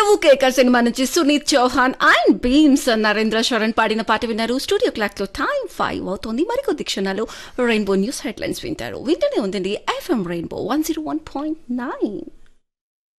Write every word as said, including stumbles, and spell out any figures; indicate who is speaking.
Speaker 1: కేవు కేకర్ cinema నుంచి Sunith Chauhan and beams Narendra Sharan పాడిన పాట విన్నారు. స్టూడియో క్లాక్ లో టైం ఫైవ్ అవుతోంది. మరికొద్ది క్షణాలు రెయిన్బో న్యూస్ హెడ్లైన్స్ వింటారు. వింటూనే ఉందండి FM rainbow one zero one point nine.